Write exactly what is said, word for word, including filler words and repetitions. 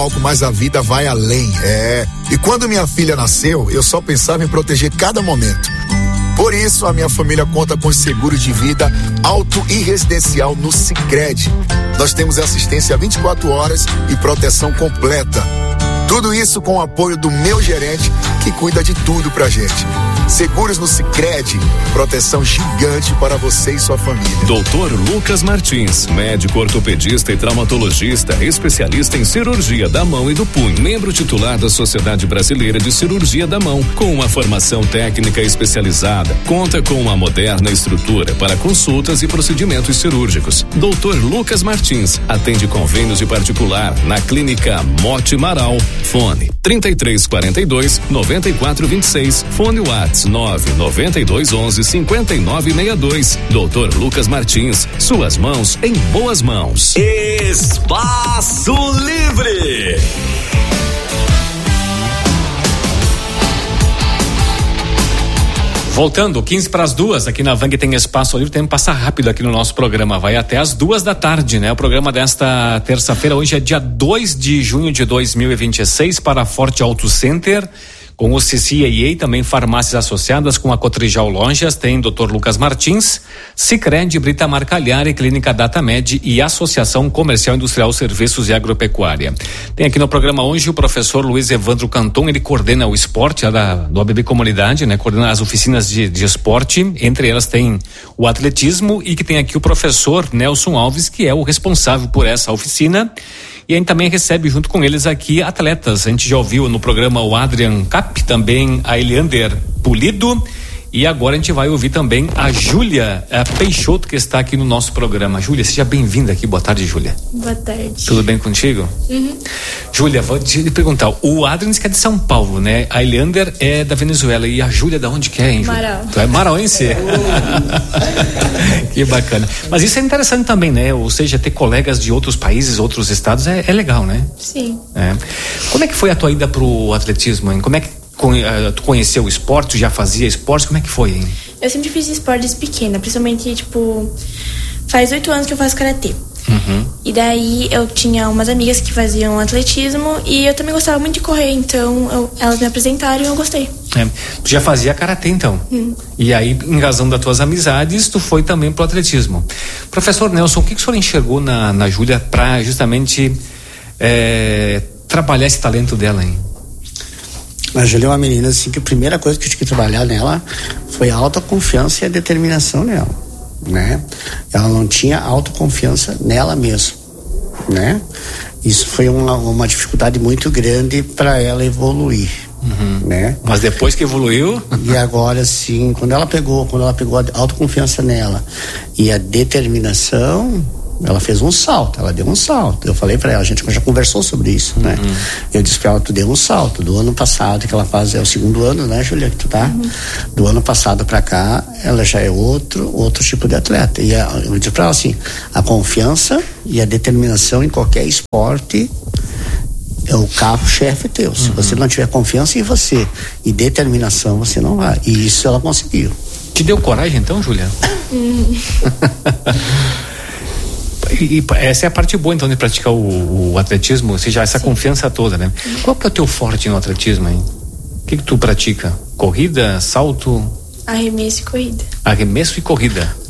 mas a vida vai além. É. E quando minha filha nasceu, eu só pensava em proteger cada momento. Por isso, a minha família conta com seguro de vida auto e residencial no Sicredi. Nós temos assistência vinte e quatro horas e proteção completa. Tudo isso com o apoio do meu gerente, que cuida de tudo pra gente. Seguros no Sicredi, proteção gigante para você e sua família. doutor Lucas Martins, médico ortopedista e traumatologista, especialista em cirurgia da mão e do punho, membro titular da Sociedade Brasileira de Cirurgia da Mão, com uma formação técnica especializada, conta com uma moderna estrutura para consultas e procedimentos cirúrgicos. doutor Lucas Martins atende convênios de particular na Clínica Mote Marau. Fone trinta e três quarenta e dois, noventa e quatro vinte e seis. Fone WhatsApp nove noventa e dois onze cinquenta e nove sessenta e dois. doutor Lucas Martins, suas mãos em boas mãos. Espaço Livre. Voltando, quinze para as duas, aqui na Vang tem Espaço Livre, tem que passar rápido aqui no nosso programa, vai até as duas da tarde, né? O programa desta terça-feira, hoje é dia dois de junho de dois mil e vinte e seis, para Forte Auto Center, com o C C I A, também farmácias associadas com a Cotrijal Lojas, tem doutor Lucas Martins, Sicredi, Brita Marcalhari, Clínica Datamed e Associação Comercial Industrial Serviços e Agropecuária. Tem aqui no programa hoje o professor Luiz Evandro Canton, ele coordena o esporte da, do A B B Comunidade, né? Coordena as oficinas de, de esporte, entre elas tem o atletismo, e que tem aqui o professor Nelson Alves, que é o responsável por essa oficina. E a gente também recebe junto com eles aqui atletas. A gente já ouviu no programa o Adrian Cap, também a Eliander Pulido, e agora a gente vai ouvir também a Júlia Peixoto, que está aqui no nosso programa. Júlia, seja bem-vinda aqui. Boa tarde, Júlia. Boa tarde. Tudo bem contigo? Uhum. Júlia, vou te perguntar, o Adrian que é de São Paulo, né? A Eliander é da Venezuela, e a Júlia da onde que é, hein, Júlia? Marau. Tu é marauense? Que bacana. Mas isso é interessante também, né? Ou seja, ter colegas de outros países, outros estados, é, é legal, né? Sim. É. Como é que foi a tua ida pro atletismo, hein? Como é que tu conheceu o esporte, tu já fazia esporte, como é que foi, hein? Eu sempre fiz esporte desde pequena, principalmente, tipo, faz oito anos que eu faço karatê. Uhum. E daí eu tinha umas amigas que faziam atletismo e eu também gostava muito de correr, então eu, elas me apresentaram e eu gostei. É. Tu já fazia karatê, então? Hum. E aí, em razão das tuas amizades, tu foi também pro atletismo. Professor Nelson, o que, que o senhor enxergou na, na Júlia para justamente é, trabalhar esse talento dela, hein? A Júlia é uma menina assim que a primeira coisa que eu tinha que trabalhar nela foi a autoconfiança e a determinação nela, né? Ela não tinha autoconfiança nela mesma, né? Isso foi uma, uma dificuldade muito grande para ela evoluir, uhum. né? Mas depois que evoluiu... E agora sim, quando ela pegou, quando ela pegou a autoconfiança nela e a determinação, ela fez um salto, ela deu um salto. Eu falei pra ela, a gente já conversou sobre isso, né? Uhum. Eu disse pra ela, tu deu um salto. Do ano passado, que ela faz, é o segundo ano, né, Júlia, que tu tá? Uhum. Do ano passado pra cá, ela já é outro, outro tipo de atleta. E a, eu disse pra ela assim, a confiança e a determinação em qualquer esporte é o carro-chefe teu. Se uhum. você não tiver confiança em você e determinação, você não vai. E isso ela conseguiu. Te deu coragem então, Júlia? Uhum. E essa é a parte boa, então, de praticar o, o atletismo, ou seja, essa Sim. confiança toda, né? Qual que é o teu forte no atletismo, hein? O que que tu pratica? Corrida, salto? Arremesso e corrida. Arremesso e corrida.